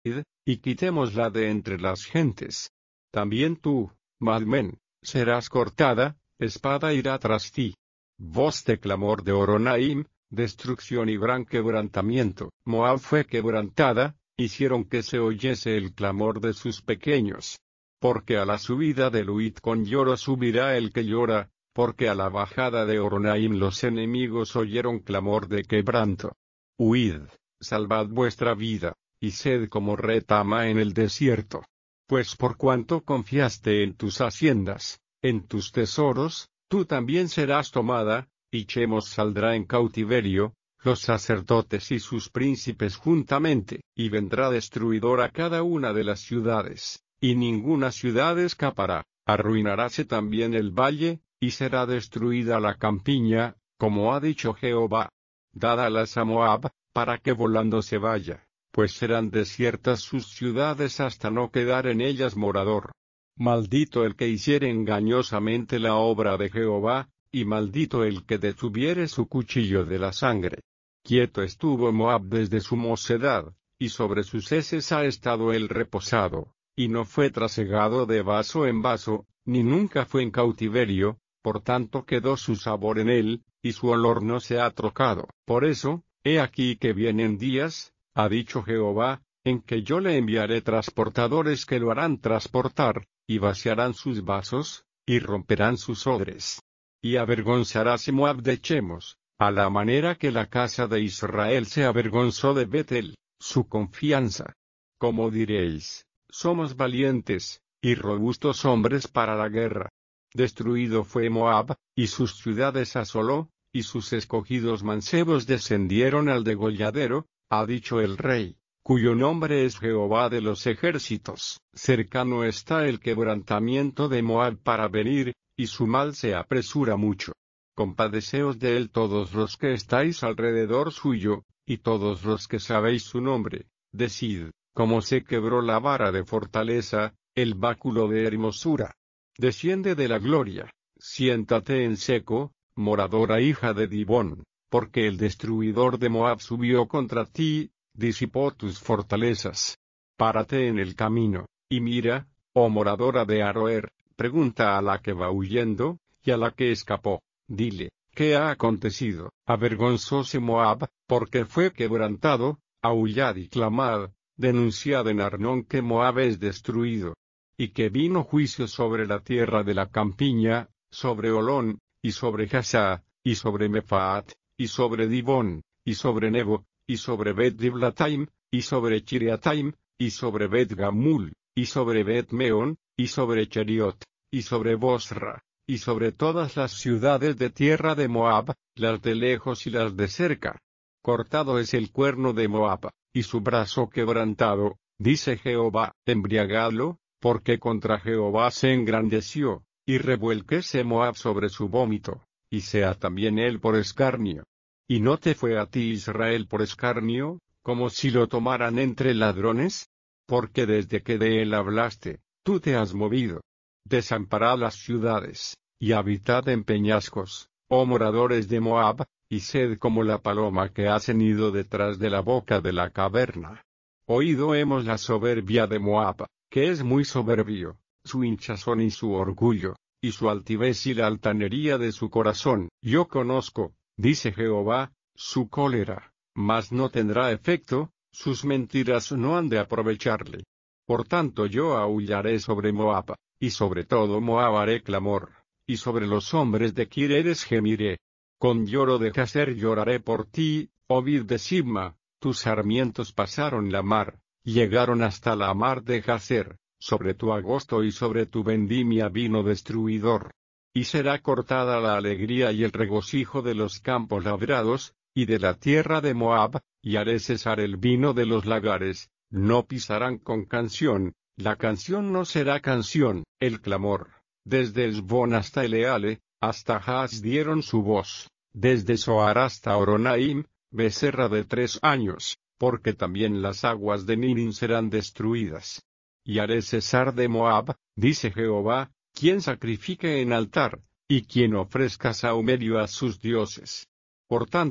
y quitémosla de entre las gentes. También tú, Madmen, serás cortada, espada irá tras ti. Voz de clamor de Horonaim, destrucción y gran quebrantamiento. Moab fue quebrantada, hicieron que se oyese el clamor de sus pequeños. Porque a la subida de Luid con lloro subirá el que llora, porque a la bajada de Horonaim los enemigos oyeron clamor de quebranto. Huid, salvad vuestra vida, y sed como retama en el desierto. Pues por cuanto confiaste en tus haciendas, en tus tesoros, tú también serás tomada, y Chemos saldrá en cautiverio, los sacerdotes y sus príncipes juntamente, y vendrá destruidor a cada una de las ciudades, y ninguna ciudad escapará, arruinaráse también el valle, y será destruida la campiña, como ha dicho Jehová. Dádalas a Moab, para que volando se vaya, pues serán desiertas sus ciudades hasta no quedar en ellas morador. Maldito el que hiciere engañosamente la obra de Jehová, y maldito el que detuviere su cuchillo de la sangre. Quieto estuvo Moab desde su mocedad, y sobre sus heces ha estado él reposado, y no fue trasegado de vaso en vaso, ni nunca fue en cautiverio, por tanto quedó su sabor en él, y su olor no se ha trocado. Por eso, he aquí que vienen días, ha dicho Jehová, en que yo le enviaré transportadores que lo harán transportar, y vaciarán sus vasos, y romperán sus odres. Y avergonzaráse Moab de Chemos, a la manera que la casa de Israel se avergonzó de Betel, su confianza. Como diréis, somos valientes, y robustos hombres para la guerra. Destruido fue Moab, y sus ciudades asoló, y sus escogidos mancebos descendieron al degolladero, ha dicho el rey, cuyo nombre es Jehová de los ejércitos. Cercano está el quebrantamiento de Moab para venir, y su mal se apresura mucho. Compadeceos de él todos los que estáis alrededor suyo, y todos los que sabéis su nombre, decid, como se quebró la vara de fortaleza, el báculo de hermosura. Desciende de la gloria, siéntate en seco, moradora hija de Dibón, porque el destruidor de Moab subió contra ti, disipó tus fortalezas. Párate en el camino, y mira, oh moradora de Aroer, pregunta a la que va huyendo, y a la que escapó, dile, ¿qué ha acontecido? Avergonzóse Moab, porque fue quebrantado, aullad y clamad, denunciad en Arnón que Moab es destruido. Y que vino juicio sobre la tierra de la campiña, sobre Olón, y sobre Jasá, y sobre Mefaat, y sobre Dibón, y sobre Nebo, y sobre Bet-Diblataim, y sobre Chiriataim, y sobre Bet-Gamul, y sobre Bet-Meón, y sobre Cheriot, y sobre Bosra, y sobre todas las ciudades de tierra de Moab, las de lejos y las de cerca. Cortado es el cuerno de Moab, y su brazo quebrantado, dice Jehová, embriagadlo, porque contra Jehová se engrandeció, y revuélquese Moab sobre su vómito, y sea también él por escarnio. ¿Y no te fue a ti Israel por escarnio, como si lo tomaran entre ladrones? Porque desde que de él hablaste, tú te has movido. Desamparad las ciudades, y habitad en peñascos, oh moradores de Moab, y sed como la paloma que ha cenido detrás de la boca de la caverna. Oído hemos la soberbia de Moab, que es muy soberbio, su hinchazón y su orgullo, y su altivez y la altanería de su corazón. Yo conozco, dice Jehová, su cólera, mas no tendrá efecto, sus mentiras no han de aprovecharle. Por tanto yo aullaré sobre Moab, y sobre todo Moab haré clamor, y sobre los hombres de Kireres gemiré. Con lloro de Jazer lloraré por ti, oh vid de Sibma, tus sarmientos pasaron la mar, llegaron hasta la mar de Jazer, sobre tu agosto y sobre tu vendimia vino destruidor. Y será cortada la alegría y el regocijo de los campos labrados, y de la tierra de Moab, y haré cesar el vino de los lagares, no pisarán con canción, la canción no será canción, el clamor, desde Esbón hasta Eleale, hasta Haz dieron su voz, desde Zoar hasta Horonaim, becerra de 3 años, porque también las aguas de Nirin serán destruidas. Y haré cesar de Moab, dice Jehová, quien sacrifique en altar, y quien ofrezca sahumerio a sus dioses. Por tanto,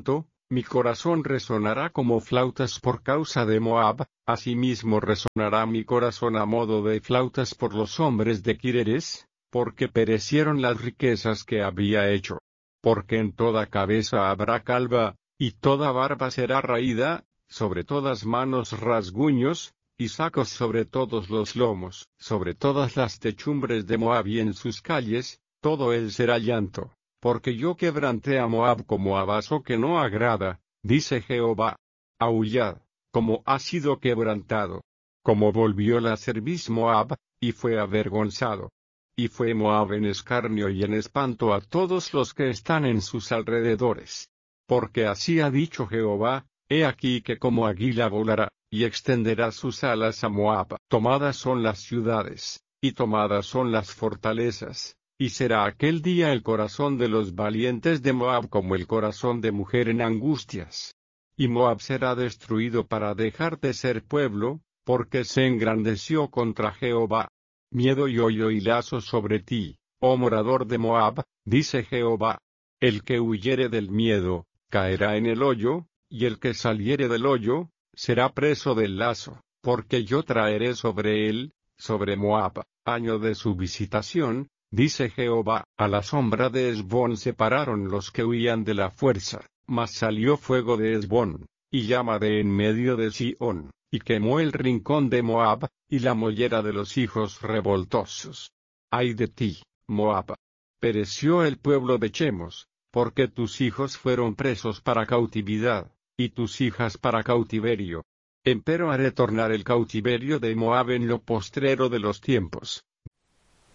Mi corazón resonará como flautas por causa de Moab, asimismo resonará mi corazón a modo de flautas por los hombres de Quireres, porque perecieron las riquezas que había hecho. Porque en toda cabeza habrá calva, y toda barba será raída, sobre todas manos rasguños, y sacos sobre todos los lomos, sobre todas las techumbres de Moab y en sus calles, todo él será llanto. Porque yo quebranté a Moab como a vaso que no agrada, dice Jehová. Aullad, como ha sido quebrantado. Como volvió la cerviz Moab, y fue avergonzado. Y fue Moab en escarnio y en espanto a todos los que están en sus alrededores. Porque así ha dicho Jehová, he aquí que como águila volará, y extenderá sus alas a Moab. Tomadas son las ciudades, y tomadas son las fortalezas. Y será aquel día el corazón de los valientes de Moab como el corazón de mujer en angustias. Y Moab será destruido para dejar de ser pueblo, porque se engrandeció contra Jehová. Miedo y hoyo y lazo sobre ti, oh morador de Moab, dice Jehová. El que huyere del miedo, caerá en el hoyo, y el que saliere del hoyo, será preso del lazo, porque yo traeré sobre él, sobre Moab, año de su visitación, dice Jehová. A la sombra de Hesbón se pararon los que huían de la fuerza, mas salió fuego de Hesbón, y llama de en medio de Sión, y quemó el rincón de Moab, y la mollera de los hijos revoltosos. Ay de ti, Moab. Pereció el pueblo de Chemos, porque tus hijos fueron presos para cautividad, y tus hijas para cautiverio. Empero haré tornar el cautiverio de Moab en lo postrero de los tiempos,